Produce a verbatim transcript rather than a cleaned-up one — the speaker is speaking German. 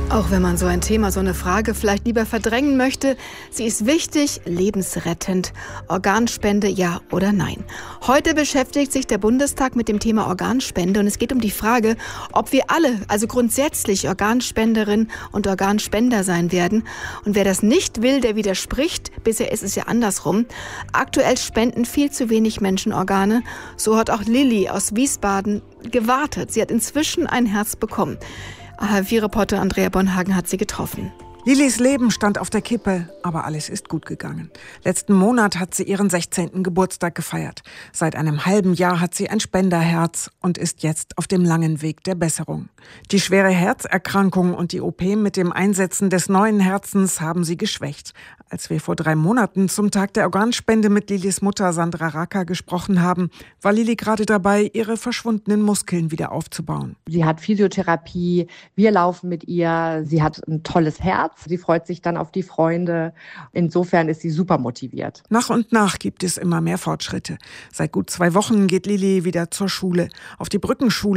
Auch wenn man so ein Thema, so eine Frage vielleicht lieber verdrängen möchte, sie ist wichtig, lebensrettend. Organspende, ja oder nein? Heute beschäftigt sich der Bundestag mit dem Thema Organspende und es geht um die Frage, ob wir alle, also grundsätzlich Organspenderin und Organspender sein werden. Und wer das nicht will, der widerspricht. Bisher ist es ja andersrum. Aktuell spenden viel zu wenig Menschen Organe. So hat auch Lilly aus Wiesbaden gewartet. Sie hat inzwischen ein Herz bekommen. A H V-Reporter Andrea Bonhagen hat sie getroffen. Lillys Leben stand auf der Kippe, aber alles ist gut gegangen. Letzten Monat hat sie ihren sechzehnten Geburtstag gefeiert. Seit einem halben Jahr hat sie ein Spenderherz und ist jetzt auf dem langen Weg der Besserung. Die schwere Herzerkrankung und die O P mit dem Einsetzen des neuen Herzens haben sie geschwächt. Als wir vor drei Monaten zum Tag der Organspende mit Lillys Mutter Sandra Racker gesprochen haben, war Lilly gerade dabei, ihre verschwundenen Muskeln wieder aufzubauen. Sie hat Physiotherapie, wir laufen mit ihr, sie hat ein tolles Herz. Sie freut sich dann auf die Freunde. Insofern ist sie super motiviert. Nach und nach gibt es immer mehr Fortschritte. Seit gut zwei Wochen geht Lilly wieder zur Schule. Auf die Brückenschule